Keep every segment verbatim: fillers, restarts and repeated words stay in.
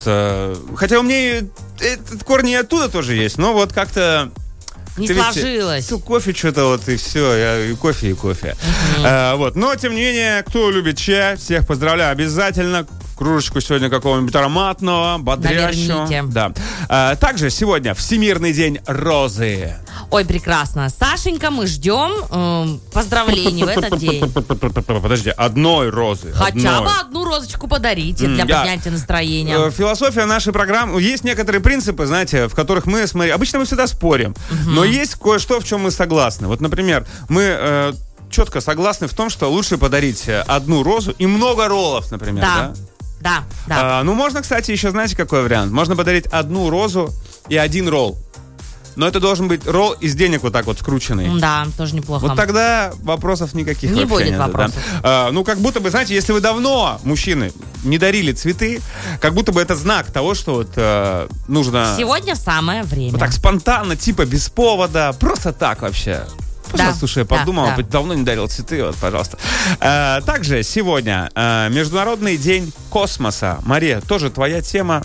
Хотя у меня этот корни оттуда тоже есть, но вот как-то... Не сложилось. Все, кофе что-то вот и все, я и кофе, и кофе. Uh-huh. А, вот. Но, тем не менее, кто любит чай, всех поздравляю обязательно. Кружечку сегодня какого-нибудь ароматного, бодрящего. Да. А, также сегодня Всемирный день розы. Ой, прекрасно. Сашенька, мы ждем э, поздравлений в этот день. Подожди, одной розы. Хотя одной. бы одну розочку подарите для yeah. поднятия настроения. Философия нашей программы. Есть некоторые принципы, знаете, в которых мы, смотри, обычно мы всегда спорим, uh-huh. но есть кое-что, в чем мы согласны. Вот, например, мы... Э, четко согласны в том, что лучше подарить одну розу и много роллов, например, да? Да. Да, да. А, ну, можно, кстати, еще, знаете, какой вариант? Можно подарить одну розу и один ролл. Но это должен быть ролл из денег вот так вот скрученный. Да, тоже неплохо. Вот тогда вопросов никаких не вообще будет нет. вопросов. Да. А, ну, как будто бы, знаете, если вы давно, мужчины, не дарили цветы, как будто бы это знак того, что вот а, нужно... Сегодня самое время. Вот так спонтанно, типа без повода, просто так вообще. Пожалуйста, да, слушай, я подумал, да, да. давно не дарил цветы, вот, пожалуйста. А, также сегодня а, Международный день космоса. Мария, тоже твоя тема.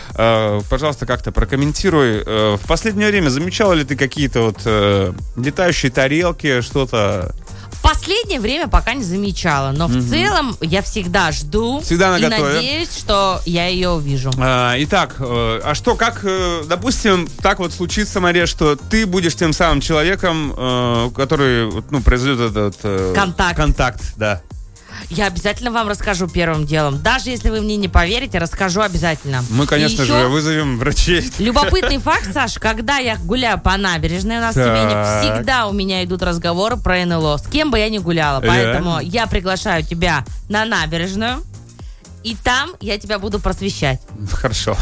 А, пожалуйста, как-то прокомментируй. А, в последнее время замечала ли ты какие-то вот а, летающие тарелки, что-то... В последнее время пока не замечала, но mm-hmm. в целом я всегда жду всегда и надеюсь, что я ее увижу. А, итак, а что, как, допустим, так вот случится, Мария, что ты будешь тем самым человеком, который, ну, произойдет этот... Контакт. Контакт, да. Я обязательно вам расскажу первым делом. Даже если вы мне не поверите, расскажу обязательно. Мы, конечно же, вызовем врачей. Любопытный факт, Саш, когда я гуляю по набережной, у нас в Тюмени всегда у меня идут разговоры про эн эл о. С кем бы я ни гуляла. Поэтому я приглашаю тебя на набережную, и там я тебя буду просвещать. Хорошо.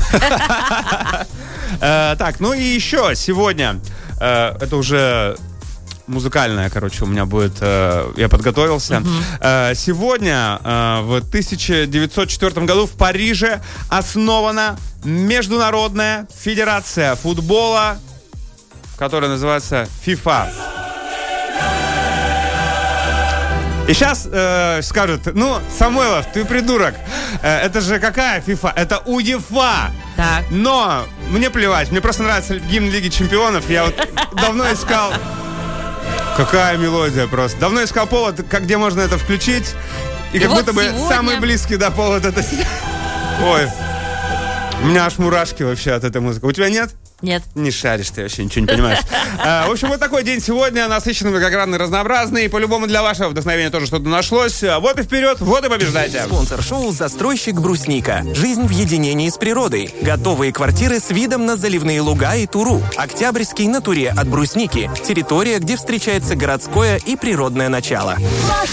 Так, ну и еще сегодня, это уже... Музыкальная, короче, у меня будет... Э, я подготовился. Uh-huh. Э, сегодня, э, в тысяча девятьсот четвёртом году в Париже основана Международная федерация футбола, которая называется FIFA. И сейчас э, скажут, ну, Самойлов, ты придурок. Э, это же какая FIFA? Это УЕФА. Так. Но мне плевать, мне просто нравится гимн Лиги Чемпионов. Я вот давно искал... Какая мелодия просто. Давно искал повод, как, где можно это включить. И, и как вот будто сегодня... бы самый близкий, да, повод это... Ой, у меня аж мурашки вообще от этой музыки. У тебя нет? Нет. Не шаришь, ты вообще ничего не понимаешь. а, в общем, вот такой день сегодня. Насыщенный, многогранный, разнообразный. И по-любому для вашего вдохновения тоже что-то нашлось. Вот и вперед, вот и побеждайте. Спонсор шоу «Застройщик Брусника». Жизнь в единении с природой. Готовые квартиры с видом на заливные луга и Туру. Октябрьский на Туре от Брусники. Территория, где встречается городское и природное начало.